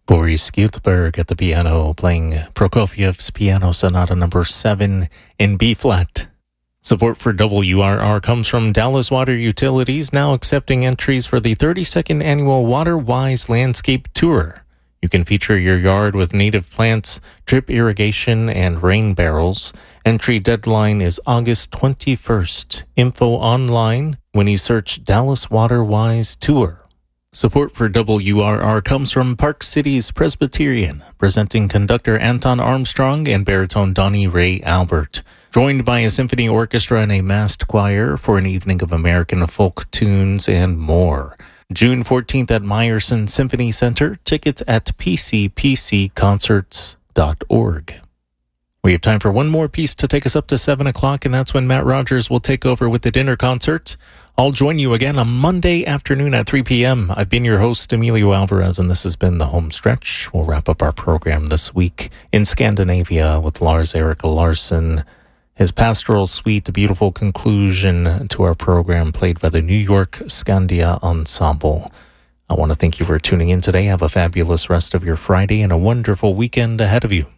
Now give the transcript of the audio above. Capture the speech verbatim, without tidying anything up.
Boris Skjutberg at the piano, playing Prokofiev's Piano Sonata number seven in B-flat. Support for W R R comes from Dallas Water Utilities, now accepting entries for the thirty-second annual WaterWise Landscape Tour. You can feature your yard with native plants, drip irrigation, and rain barrels. Entry deadline is August twenty-first. Info online when you search Dallas WaterWise Tour. Support for W R R comes from Park Cities Presbyterian, presenting conductor Anton Armstrong and baritone Donnie Ray Albert, joined by a symphony orchestra and a massed choir for an evening of American folk tunes and more. June fourteenth at Meyerson Symphony Center. Tickets at p c p c concerts dot org. We have time for one more piece to take us up to seven o'clock, and that's when Matt Rogers will take over with the dinner concert. I'll join you again on Monday afternoon at three p.m. I've been your host, Emilio Alvarez, and this has been The Home Stretch. We'll wrap up our program this week in Scandinavia with Lars-Erik Larsson. His pastoral suite, a beautiful conclusion to our program, played by the New York Scandia Ensemble. I want to thank you for tuning in today. Have a fabulous rest of your Friday and a wonderful weekend ahead of you.